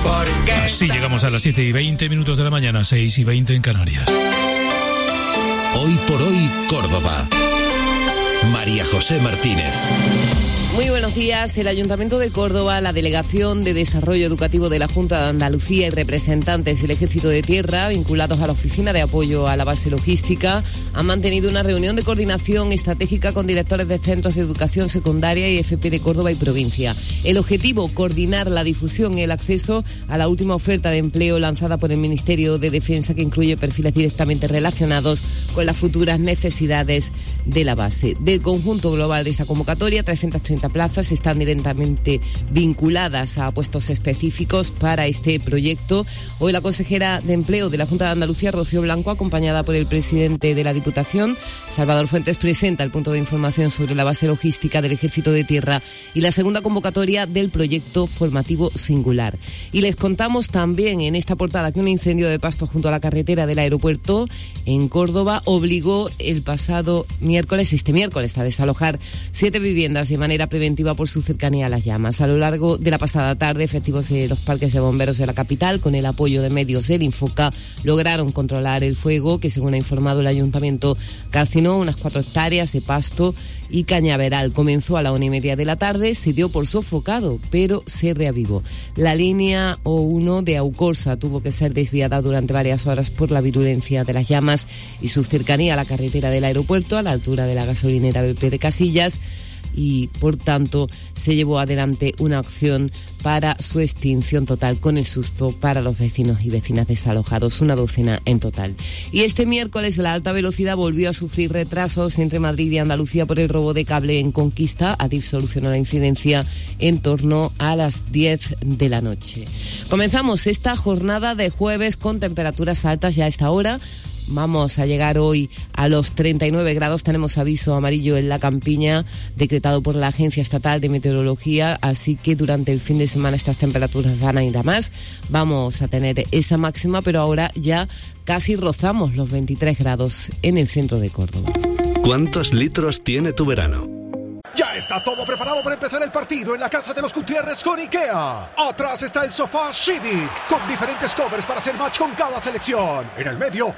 Así llegamos a las 7:20 de la mañana, 6:20 en Canarias. Hoy por hoy, Córdoba. María José Martínez. Muy buenos días. El Ayuntamiento de Córdoba, la Delegación de Desarrollo Educativo de la Junta de Andalucía y representantes del Ejército de Tierra vinculados a la Oficina de Apoyo a la Base Logística han mantenido una reunión de coordinación estratégica con directores de centros de educación secundaria y FP de Córdoba y provincia. El objetivo, coordinar la difusión y el acceso a la última oferta de empleo lanzada por el Ministerio de Defensa, que incluye perfiles directamente relacionados con las futuras necesidades de la base. Del conjunto global de esta convocatoria, 330 plazas están directamente vinculadas a puestos específicos para este proyecto. Hoy la consejera de Empleo de la Junta de Andalucía, Rocío Blanco, acompañada por el presidente de la Diputación, Salvador Fuentes, presenta el punto de información sobre la base logística del Ejército de Tierra y la segunda convocatoria del proyecto formativo singular. Y les contamos también en esta portada que un incendio de pasto junto a la carretera del aeropuerto en Córdoba obligó este miércoles, a desalojar 7 viviendas de manera preventiva por su cercanía a las llamas. A lo largo de la pasada tarde, efectivos de los parques de bomberos de la capital, con el apoyo de medios del Infoca, lograron controlar el fuego que, según ha informado el ayuntamiento, calcinó unas 4 hectáreas de pasto y cañaveral. Comenzó a la 1:30 de la tarde, se dio por sofocado, pero se reavivó. La línea O1 de Aucorsa tuvo que ser desviada durante varias horas por la virulencia de las llamas y su cercanía a la carretera del aeropuerto, a la altura de la gasolinera BP de Casillas, y por tanto se llevó adelante una acción para su extinción total, con el susto para los vecinos y vecinas desalojados, una docena en total. Y este miércoles la alta velocidad volvió a sufrir retrasos entre Madrid y Andalucía por el robo de cable en Conquista. Adif solucionó la incidencia en torno a las 10 de la noche. Comenzamos esta jornada de jueves con temperaturas altas ya a esta hora. Vamos a llegar hoy a los 39 grados. Tenemos aviso amarillo en la Campiña, decretado por la Agencia Estatal de Meteorología, así que durante el fin de semana estas temperaturas van a ir a más. Vamos a tener esa máxima, pero ahora ya casi rozamos los 23 grados en el centro de Córdoba. ¿Cuántos litros tiene tu verano? Ya está todo preparado para empezar el partido en la casa de los Gutiérrez con IKEA. Atrás está el sofá Civic, con diferentes covers para hacer match con cada selección. En el medio,